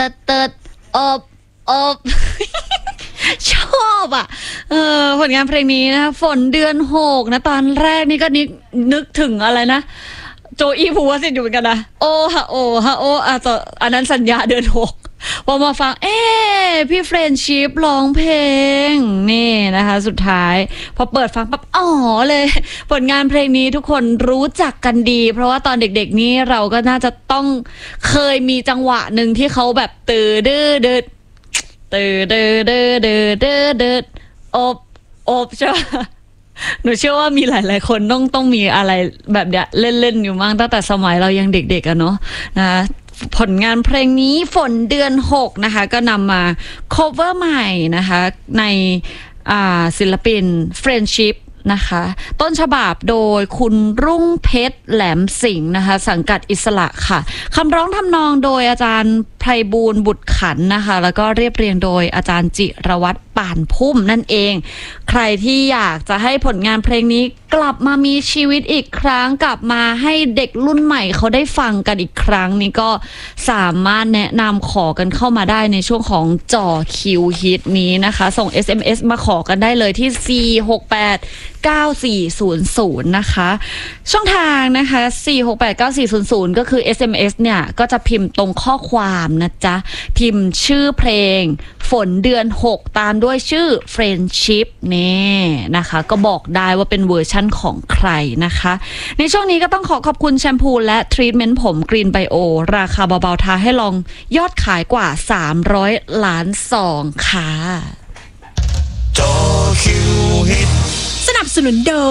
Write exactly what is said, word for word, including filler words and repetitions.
ติดติดอบอบชอบอ่ะเออผลงานเพลงนี้นะคะฝนเดือนหกนะตอนแรกนี่ก็นึกนึกถึงอะไรนะโจอี้ภูวสิทธิ์อยู่เหมือนกันนะโอฮะโอฮะโออ่ะต่ออันนั้นสัญญาเดือนหกพอมาฟังเอ๊พี่เฟรนชิพร้องเพลงนี่นะคะสุดท้ายพอเปิดฟังปั๊บอ๋อเลยผลงานเพลงนี้ทุกคนรู้จักกันดีเพราะว่าตอนเด็กๆนี้เราก็น่าจะต้องเคยมีจังหวะหนึ่งที่เขาแบบตื่นดื้อเดือดตื่นดื้อดื้อเดือดเดือดเดือดอบอบใช่ไหมหนูเชื่อว่ามีหลายๆคนต้องต้องมีอะไรแบบเนี้ยเล่นๆอยู่มั่งตั้งแต่สมัยเรายังเด็กๆอะเนาะนะผลงานเพลงนี้ฝนเดือนหกนะคะก็นำมา cover ใหม่นะคะในศิลปิน Friendship นะคะต้นฉบับโดยคุณรุ่งเพชรแหลมสิงห์นะคะสังกัดอิสระค่ะคำร้องทำนองโดยอาจารย์ไพบูลย์บุตรขันนะคะแล้วก็เรียบเรียงโดยอาจารย์จิรวัตรป่านพุ่มนั่นเองใครที่อยากจะให้ผลงานเพลงนี้กลับมามีชีวิตอีกครั้งกลับมาให้เด็กรุ่นใหม่เขาได้ฟังกันอีกครั้งนี้ก็สามารถแนะนำขอกันเข้ามาได้ในช่วงของจ่อคิวฮิตนี้นะคะส่ง เอส เอ็ม เอส มาขอกันได้เลยที่สี่ หก แปด เก้า สี่ ศูนย์ ศูนย์นะคะช่องทางนะคะสี่ หก แปด เก้า สี่ ศูนย์ ศูนย์ก็คือ เอส เอ็ม เอส เนี่ยก็จะพิมพ์ตรงข้อความนะจ๊ะพิมพ์ชื่อเพลงฝนเดือนหกตามด้วยชื่อ Friendship นี่นะคะก็บอกได้ว่าเป็นเวอร์ชั่นของใครนะคะในช่วงนี้ก็ต้องขอขอบคุณแชมพูและทรีทเมนต์ผม Green Bio ราคาเบาๆทาให้ลองยอดขายกว่าสามร้อยล้านซองค่ะจอคิวฮิตสนับสนุนโดย